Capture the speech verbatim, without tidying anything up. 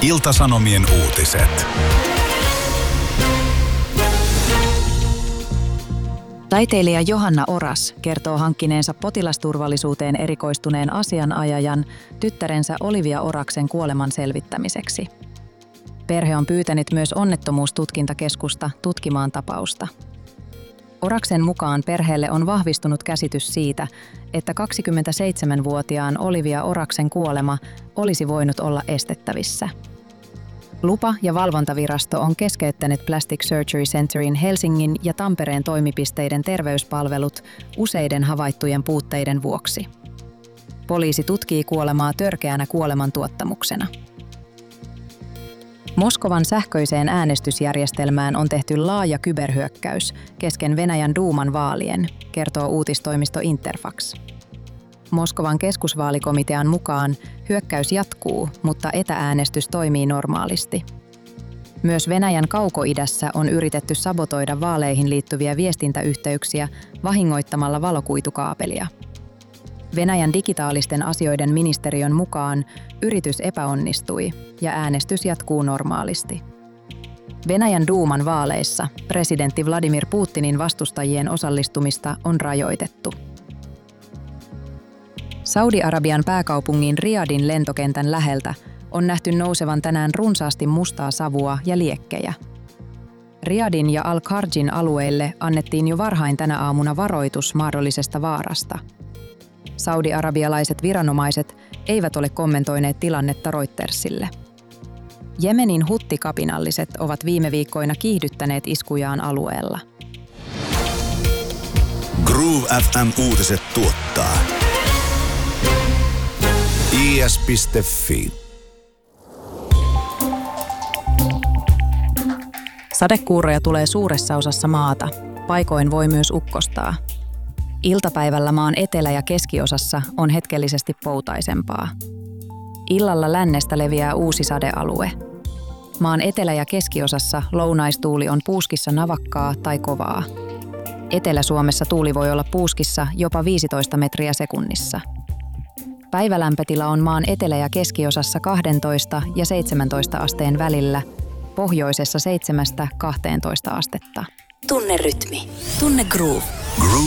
Ilta-Sanomien uutiset. Taiteilija Johanna Oras kertoo hankkineensa potilasturvallisuuteen erikoistuneen asianajajan tyttärensä Olivia Oraksen kuoleman selvittämiseksi. Perhe on pyytänyt myös onnettomuustutkintakeskusta tutkimaan tapausta. Oraksen mukaan perheelle on vahvistunut käsitys siitä, että kaksikymmentäseitsemänvuotiaan Olivia Oraksen kuolema olisi voinut olla estettävissä. Lupa- ja valvontavirasto on keskeyttänyt Plastic Surgery Centerin Helsingin ja Tampereen toimipisteiden terveyspalvelut useiden havaittujen puutteiden vuoksi. Poliisi tutkii kuolemaa törkeänä kuolemantuottamuksena. Moskovan sähköiseen äänestysjärjestelmään on tehty laaja kyberhyökkäys kesken Venäjän duuman vaalien, kertoo uutistoimisto Interfax. Moskovan keskusvaalikomitean mukaan hyökkäys jatkuu, mutta etääänestys toimii normaalisti. Myös Venäjän kaukoidässä on yritetty sabotoida vaaleihin liittyviä viestintäyhteyksiä vahingoittamalla valokuitukaapelia. Venäjän digitaalisten asioiden ministeriön mukaan yritys epäonnistui ja äänestys jatkuu normaalisti. Venäjän duuman vaaleissa presidentti Vladimir Putinin vastustajien osallistumista on rajoitettu. Saudi-Arabian pääkaupungin Riyadin lentokentän läheltä on nähty nousevan tänään runsaasti mustaa savua ja liekkejä. Riyadin ja Al-Kharjin alueille annettiin jo varhain tänä aamuna varoitus mahdollisesta vaarasta. Saudi-arabialaiset viranomaiset eivät ole kommentoineet tilannetta Reutersille. Jemenin huttikapinalliset ovat viime viikkoina kiihdyttäneet iskujaan alueella. Groove F M-uutiset tuottaa I S piste Fi. Sadekuuroja tulee suuressa osassa maata. Paikoin voi myös ukkostaa. Iltapäivällä maan etelä- ja keskiosassa on hetkellisesti poutaisempaa. Illalla lännestä leviää uusi sadealue. Maan etelä- ja keskiosassa lounaistuuli on puuskissa navakkaa tai kovaa. Etelä-Suomessa tuuli voi olla puuskissa jopa viisitoista metriä sekunnissa. Päivälämpötila on maan etelä- ja keskiosassa kaksitoista ja seitsemäntoista asteen välillä, pohjoisessa seitsemästä kahteentoista astetta. Tunne rytmi. Tunne groove. Groove